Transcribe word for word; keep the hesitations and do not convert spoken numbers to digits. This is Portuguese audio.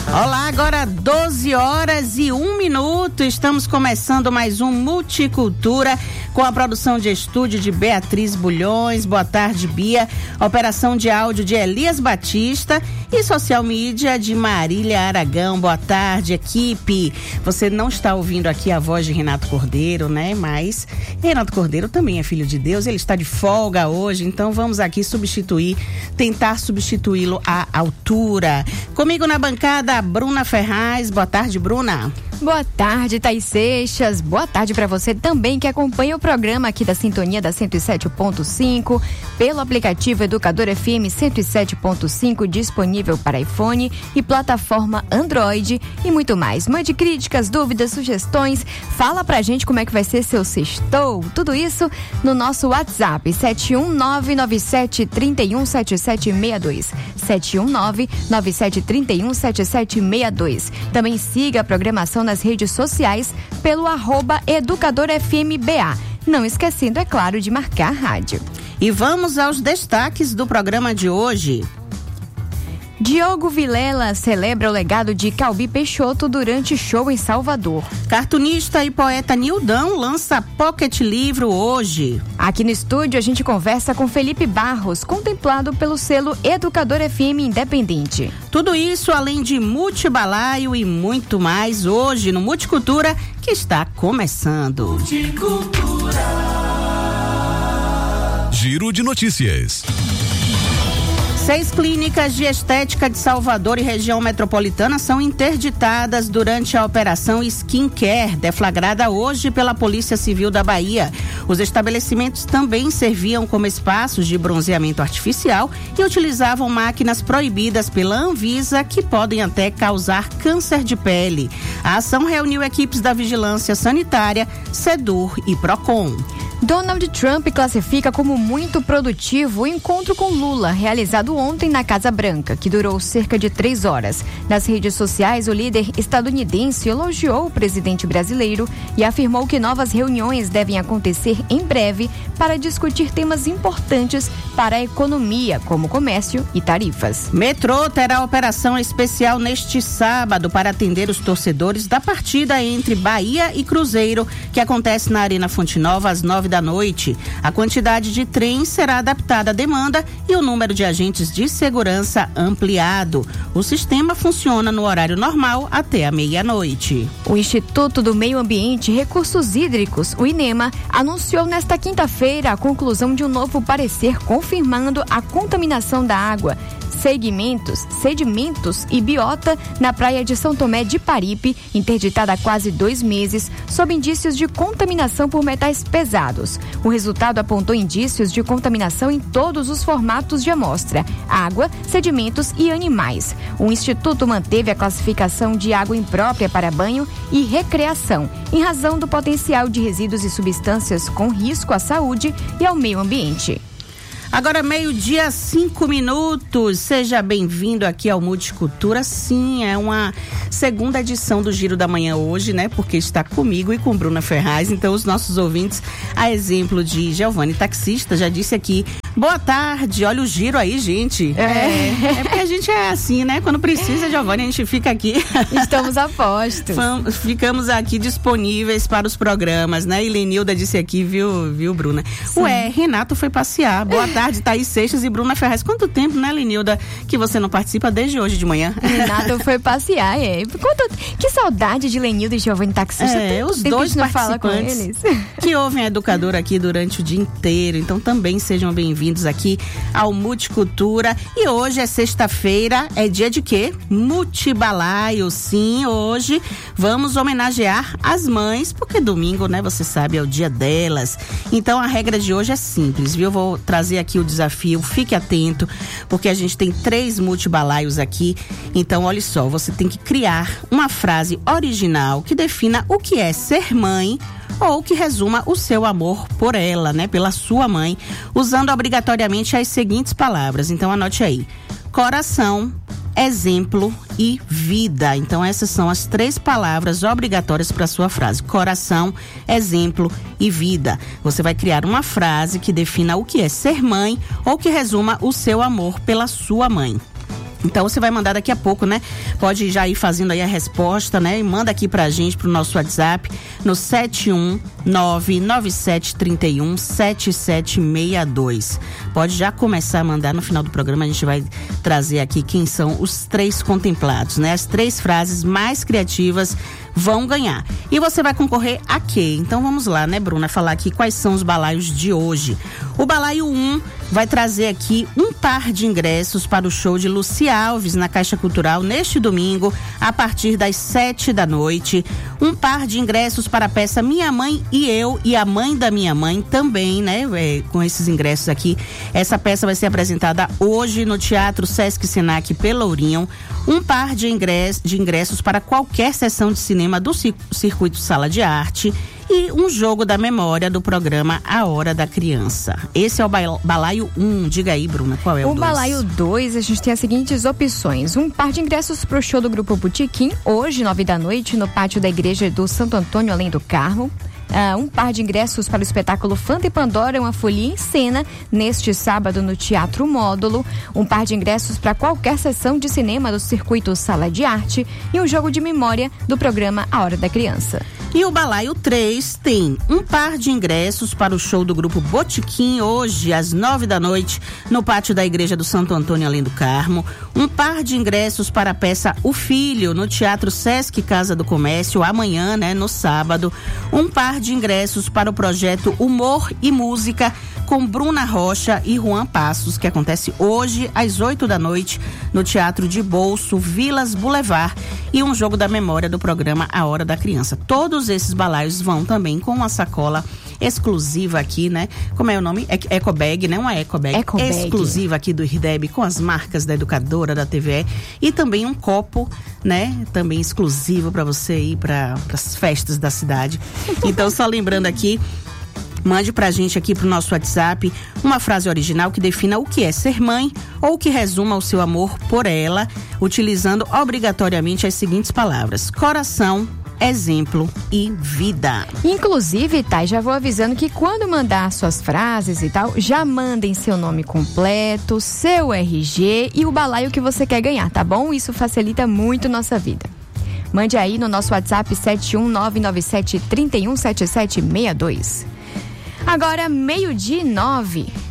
Olá, agora doze horas e um minuto, estamos começando mais um Multicultura com a produção de estúdio de Beatriz Bulhões. Boa tarde, Bia. Operação de áudio de Elias Batista e social media de Marília Aragão. Boa tarde, equipe. Você não está ouvindo aqui a voz de Renato Cordeiro, né? Mas Renato Cordeiro também é filho de Deus, ele está de folga hoje, então vamos aqui substituir, tentar substituí-lo à altura. Comigo na bancada, Bruna Ferraz. Boa tarde, Bruna. Boa tarde, Thaís Seixas. Boa tarde para você também que acompanha o programa aqui da Sintonia da cento e sete ponto cinco, pelo aplicativo Educador F M cento e sete ponto cinco, disponível para iPhone e plataforma Android e muito mais. Mande críticas, dúvidas, sugestões, fala pra gente como é que vai ser seu sextou, tudo isso no nosso WhatsApp, sete um nove nove sete três um sete sete seis dois, sete um nove nove sete três um sete sete seis dois. Também siga a programação nas redes sociais pelo arroba Educador F M B A. Não esquecendo, é claro, de marcar a rádio. E vamos aos destaques do programa de hoje. Diogo Vilela celebra o legado de Calbi Peixoto durante show em Salvador. Cartunista e poeta Nildão lança pocket livro hoje. Aqui no estúdio a gente conversa com Felipe Barros, contemplado pelo selo Educador F M Independente. Tudo isso além de Multibalaio e muito mais hoje no Multicultura, que está começando. Multicultura. Giro de notícias. Seis clínicas de estética de Salvador e região metropolitana são interditadas durante a operação Skin Care, deflagrada hoje pela Polícia Civil da Bahia. Os estabelecimentos também serviam como espaços de bronzeamento artificial e utilizavam máquinas proibidas pela Anvisa que podem até causar câncer de pele. A ação reuniu equipes da Vigilância Sanitária, SEDUR e PROCON. Donald Trump classifica como muito produtivo o encontro com Lula, realizado ontem na Casa Branca, que durou cerca de três horas. Nas redes sociais, o líder estadunidense elogiou o presidente brasileiro e afirmou que novas reuniões devem acontecer em breve para discutir temas importantes para a economia, como comércio e tarifas. Metrô terá operação especial neste sábado para atender os torcedores da partida entre Bahia e Cruzeiro, que acontece na Arena Fonte Nova às nove da noite. A quantidade de trens será adaptada à demanda e o número de agentes de segurança ampliado. O sistema funciona no horário normal até a meia-noite. O Instituto do Meio Ambiente e Recursos Hídricos, o INEMA, anunciou nesta quinta-feira a conclusão de um novo parecer confirmando a contaminação da água, segmentos, sedimentos e biota na praia de São Tomé de Paripe, interditada há quase dois meses, sob indícios de contaminação por metais pesados. O resultado apontou indícios de contaminação em todos os formatos de amostra: água, sedimentos e animais. O Instituto manteve a classificação de água imprópria para banho e recreação, em razão do potencial de resíduos e substâncias com risco à saúde e ao meio ambiente. Agora meio-dia, cinco minutos. Seja bem-vindo aqui ao Multicultura. Sim, é uma segunda edição do Giro da Manhã hoje, né? Porque está comigo e com Bruna Ferraz. Então, os nossos ouvintes, a exemplo de Giovanni Taxista, já disse aqui: boa tarde, olha o giro aí, gente. É, é, é porque a gente é assim, né? Quando precisa, Giovanni, a gente fica aqui. Estamos a postos. Ficamos aqui disponíveis para os programas, né? E Lenilda disse aqui, viu, viu, Bruna? Sim. Ué, Renato foi passear. Boa tarde. Tarde, Thaís Seixas e Bruna Ferraz. Quanto tempo, né, Lenilda, que você não participa desde hoje de manhã? Renato foi passear, é. Quanto, que saudade de Lenilda e Giovanni Taxista. É, os dois participantes que ouvem a Educadora aqui durante o dia inteiro. Então também sejam bem-vindos aqui ao Multicultura. E hoje é sexta-feira, é dia de quê? Multibalaio. Sim, hoje vamos homenagear as mães, porque domingo, né, você sabe, é o dia delas. Então a regra de hoje é simples, viu? Eu vou trazer aqui o desafio, fique atento, porque a gente tem três multibalaios aqui. Então, olha só, você tem que criar uma frase original que defina o que é ser mãe ou que resuma o seu amor por ela, né? Pela sua mãe, usando obrigatoriamente as seguintes palavras. Então, anote aí: coração, exemplo e vida. Então essas são as três palavras obrigatórias para sua frase: coração, exemplo e vida. Você vai criar uma frase que defina o que é ser mãe ou que resuma o seu amor pela sua mãe. Então você vai mandar daqui a pouco, né? Pode já ir fazendo aí a resposta, né? E manda aqui pra gente, pro nosso WhatsApp, no sete um nove nove sete três um sete sete seis dois. Pode já começar a mandar. No final do programa a gente vai trazer aqui quem são os três contemplados, né? As três frases mais criativas vão ganhar. E você vai concorrer a quê? Então vamos lá, né, Bruna? Falar aqui quais são os balaios de hoje. O balaio um vai trazer aqui um par de ingressos para o show de Luci Alves na Caixa Cultural neste domingo, a partir das sete da noite. Um par de ingressos para a peça Minha Mãe e Eu e a Mãe da Minha Mãe também, né? É, com esses ingressos aqui. Essa peça vai ser apresentada hoje no Teatro Sesc Senac Pelourinho. Um par de ingressos, de ingressos para qualquer sessão de cinema do Circuito Sala de Arte e um jogo da memória do programa A Hora da Criança. Esse é o balaio um. Diga aí, Bruna, qual é o dois? O balaio dois, a gente tem as seguintes opções. Um par de ingressos para o show do Grupo Botequim, hoje, nove da noite, no pátio da Igreja do Santo Antônio, além do Carmo. Uh, um par de ingressos para o espetáculo Fanta e Pandora, uma folia em cena, neste sábado no Teatro Módulo. Um par de ingressos para qualquer sessão de cinema do Circuito Sala de Arte e um jogo de memória do programa A Hora da Criança. E o balaio três tem um par de ingressos para o show do Grupo Botequim, hoje às nove da noite, no pátio da Igreja do Santo Antônio, além do Carmo. Um par de ingressos para a peça O Filho, no Teatro Sesc Casa do Comércio, amanhã, né, no sábado. Um par de ingressos para o projeto Humor e Música com Bruna Rocha e Juan Passos, que acontece hoje às oito da noite no Teatro de Bolso, Vilas Boulevard, e um jogo da memória do programa A Hora da Criança. Todos esses balaios vão também com uma sacola exclusiva aqui, né? Como é o nome? Ecobag, né? Uma Ecobag, Ecobag exclusiva aqui do Irdeb, com as marcas da educadora, da T V E, e também um copo, né? Também exclusivo para você ir para as festas da cidade. Então, só lembrando aqui, mande pra gente aqui pro nosso WhatsApp uma frase original que defina o que é ser mãe ou que resuma o seu amor por ela, utilizando obrigatoriamente as seguintes palavras: coração, exemplo e vida. Inclusive, Thay, já vou avisando que quando mandar suas frases e tal, já mandem seu nome completo, seu R G e o balaio que você quer ganhar, tá bom? Isso facilita muito nossa vida. Mande aí no nosso WhatsApp sete um nove nove sete três um sete sete seis dois. Agora, meio-dia e nove.